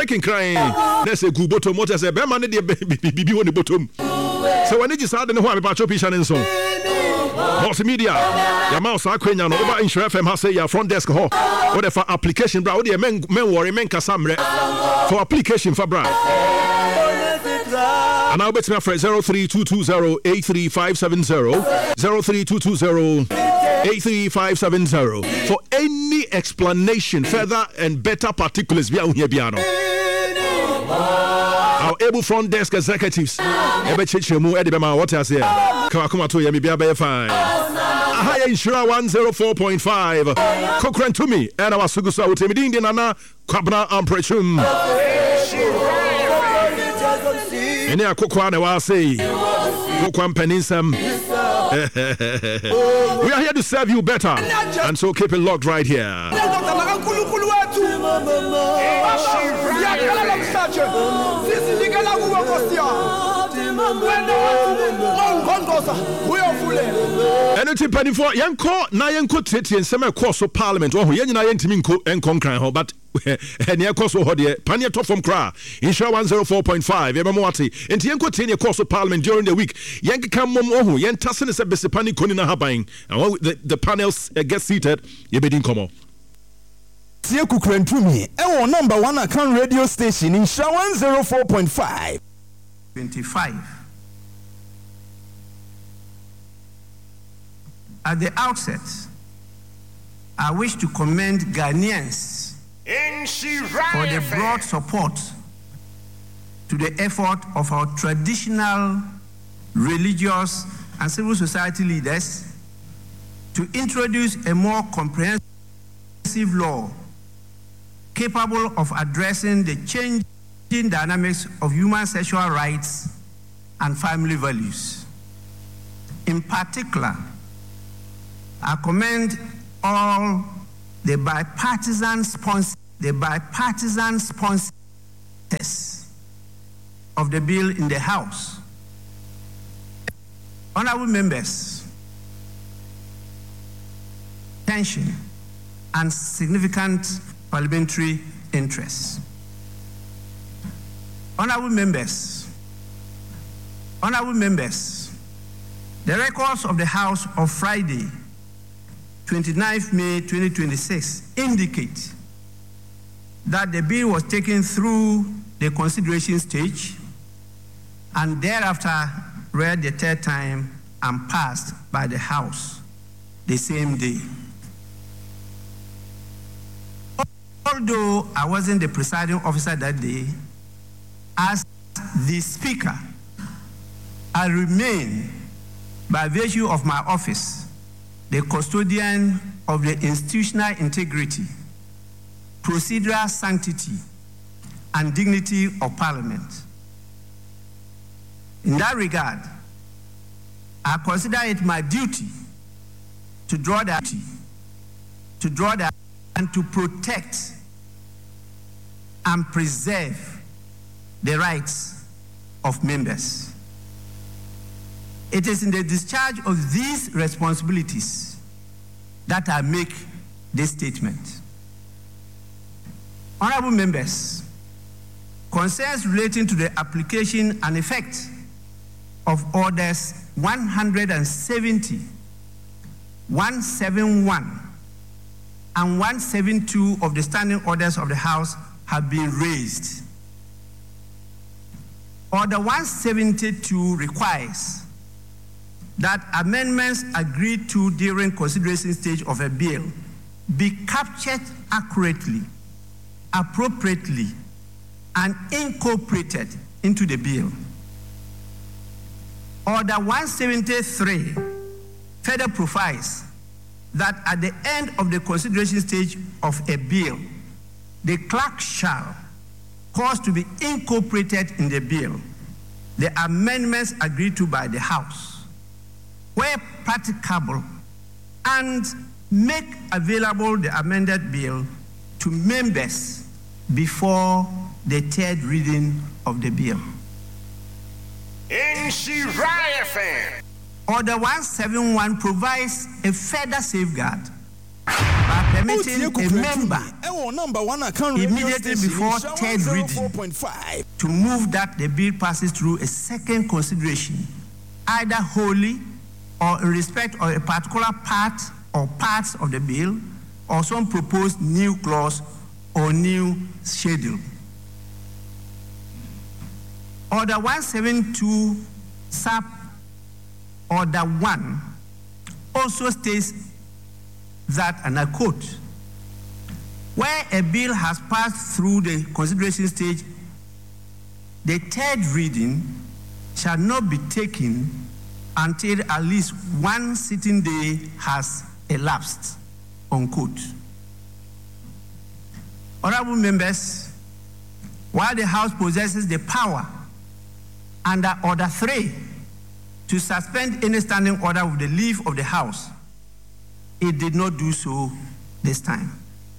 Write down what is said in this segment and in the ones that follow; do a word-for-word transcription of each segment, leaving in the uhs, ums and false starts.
making crying. There's a good bottom. What I say, Beman, the baby on the bottom. So when it is hard, and who have a patch of piece and so. Multimedia, your mouse are queen and over insurance F M has say your front desk ho. What for application, bro? What do you men men worry men casamre for application for bra? And I'll bet my friend zero three two two zero eight three five seven zero zero three two two zero eight three five seven zero for any explanation further and better particulars. Be out here, Biano. Our able front desk executives, ebe chiche mu edi bema what I say. Come come to me, be a fine. Ahaya Insura one oh four point five. Cochrane to me, and our Sugusa with me, Indian Nana, Kwabna Amprechum. And ya Kokwana was say, Kokwan Penisam. We are here to serve you better, and so keep it locked right here. Anything penny for Yanko, Nayanko Titi and Summer Course of Parliament, or Yanina Yentiminko and Concran, but and near course of Hodia, Pania Top from Kra, Insha one oh four point five, Emamwati, and Tianko Tini course of Parliament during the week. Yank Kam Momo, Yan Tassin is a Besipani Konina Habain, and while the, the panels uh, get seated, you bedin como. Tiaku Krentumi, our number one account radio station in Sha one oh four point five. twenty-five. At the outset, I wish to commend Ghanaians for the broad support to the effort of our traditional, religious, and civil society leaders to introduce a more comprehensive law capable of addressing the changing dynamics of human sexual rights and family values. In particular, I commend all the bipartisan sponsors, the bipartisan sponsors of the bill in the House. Honorable members, attention and significant parliamentary interests. Honorable members, honorable members, the records of the House of Friday, twenty-ninth May twenty twenty-six, indicate that the bill was taken through the consideration stage and thereafter read the third time and passed by the House the same day. Although I wasn't the presiding officer that day, as the Speaker, I remain, by virtue of my office, the custodian of the institutional integrity, procedural sanctity, and dignity of Parliament. In that regard, I consider it my duty to draw that, to draw that, and to protect and preserve the rights of members. It is in the discharge of these responsibilities that I make this statement. Honorable members, concerns relating to the application and effect of orders one seventy, one seventy-one, and one seventy-two of the standing orders of the House have been raised. Order one seventy-two requires that amendments agreed to during consideration stage of a bill be captured accurately, appropriately, and incorporated into the bill. Order one seventy-three further provides that at the end of the consideration stage of a bill, the clerk shall cause to be incorporated in the bill the amendments agreed to by the House, where practicable, and make available the amended bill to members before the third reading of the bill. Order one seventy-one provides a further safeguard by permitting a member immediately before third reading to move that the bill passes through a second consideration, either wholly or in respect of a particular part or parts of the bill, or some proposed new clause or new schedule. Order one seventy-two sub order one also states that, and I quote, where a bill has passed through the consideration stage, the third reading shall not be taken until at least one sitting day has elapsed, unquote. Honorable members, while the House possesses the power under Order three to suspend any standing order with the leave of the House, it did not do so this time.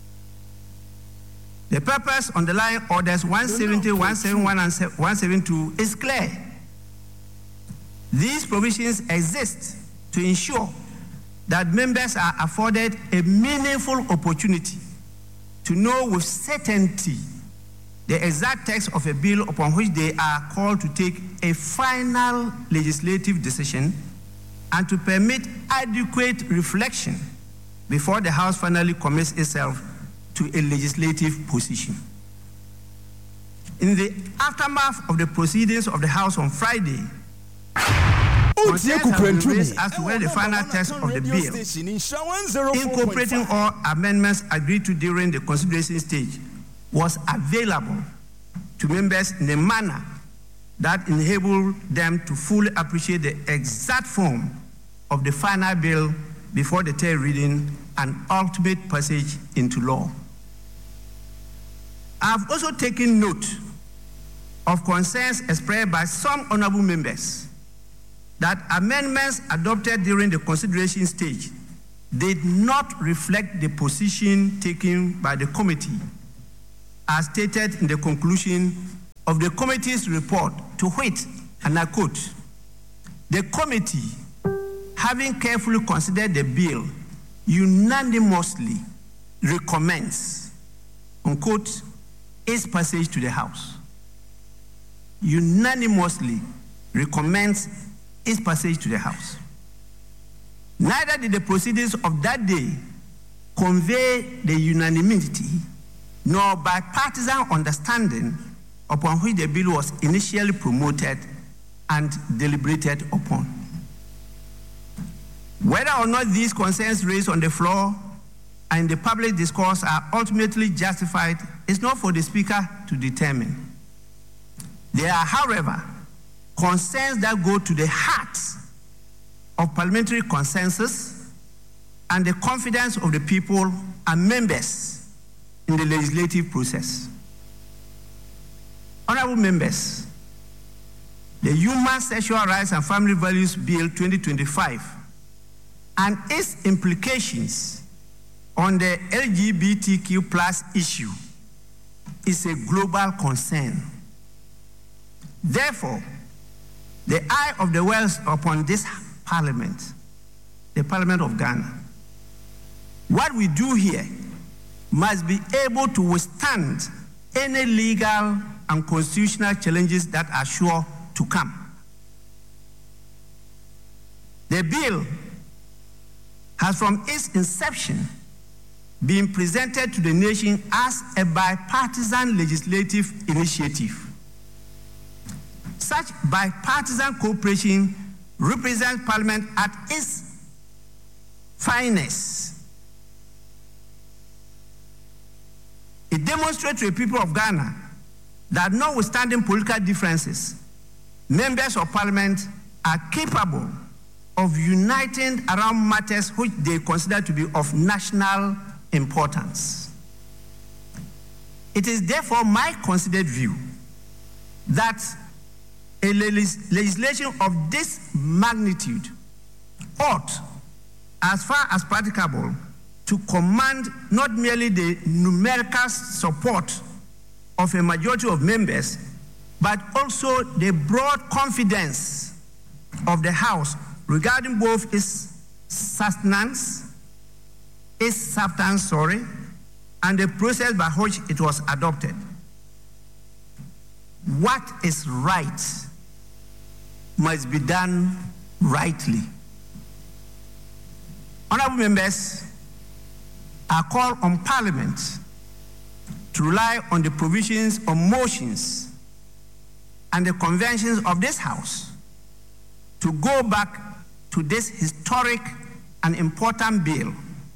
The purpose underlying Orders one seventy, one seventy-one, and one seventy-two is clear. These provisions exist to ensure that members are afforded a meaningful opportunity to know with certainty the exact text of a bill upon which they are called to take a final legislative decision, and to permit adequate reflection before the House finally commits itself to a legislative position. In the aftermath of the proceedings of the House on Friday, concerns have been raised as to whether the final text of the bill, incorporating all amendments agreed to during the consideration stage, was available to members in a manner that enabled them to fully appreciate the exact form of the final bill before the third reading and ultimate passage into law. I have also taken note of concerns expressed by some honorable members that amendments adopted during the consideration stage did not reflect the position taken by the committee, as stated in the conclusion of the committee's report, to which, and I quote, the committee, having carefully considered the bill, unanimously recommends, unquote, its passage to the House. Unanimously recommends its passage to the House. Neither did the proceedings of that day convey the unanimity nor bipartisan understanding upon which the bill was initially promoted and deliberated upon. Whether or not these concerns raised on the floor and the public discourse are ultimately justified is not for the Speaker to determine. There are, however, concerns that go to the heart of parliamentary consensus and the confidence of the people and members in the legislative process. Honorable members, the Human Sexual Rights and Family Values Bill twenty twenty-five and its implications on the L G B T Q plus issue is a global concern. Therefore, the eye of the world is upon this parliament, the Parliament of Ghana. What we do here must be able to withstand any legal and constitutional challenges that are sure to come. The bill has from its inception been presented to the nation as a bipartisan legislative initiative. Such bipartisan cooperation represents Parliament at its finest. It demonstrates to the people of Ghana that notwithstanding political differences, members of Parliament are capable of uniting around matters which they consider to be of national importance. It is therefore my considered view that a legis- legislation of this magnitude ought, as far as practicable, to command not merely the numerical support of a majority of members, but also the broad confidence of the House regarding both its sustenance its substance, sorry, and the process by which it was adopted. What is right must be done rightly. Honorable members, I call on Parliament to rely on the provisions of motions and the conventions of this House to go back to this historic and important bill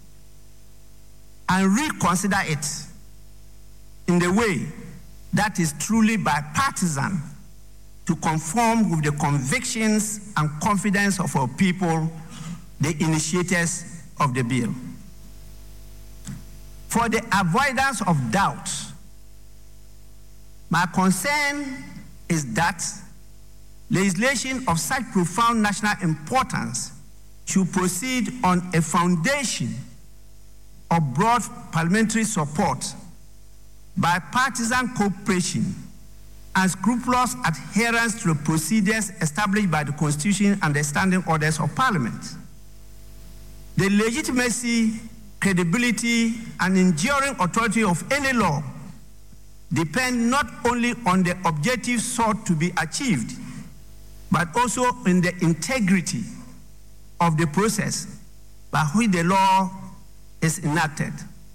and reconsider it in the way that is truly bipartisan to conform with the convictions and confidence of our people, the initiators of the bill. For the avoidance of doubt, my concern is that legislation of such profound national importance should proceed on a foundation of broad parliamentary support, bipartisan cooperation, and scrupulous adherence to the procedures established by the Constitution and the standing orders of Parliament. The legitimacy, credibility, and enduring authority of any law depend not only on the objectives sought to be achieved, but also in the integrity of the process by which the law is enacted.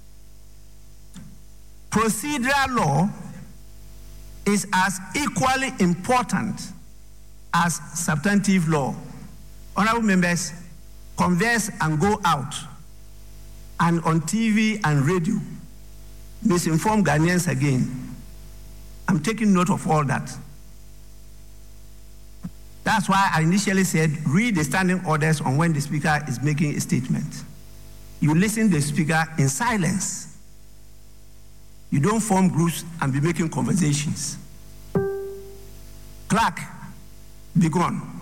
Procedural law is as equally important as substantive law. Honorable members, converse and go out and on T V and radio misinform Ghanaians again. I'm taking note of all that. That's why I initially said read the standing orders on when the speaker is making a statement. You listen to the speaker in silence. You don't form groups and be making conversations. Clerk, be gone.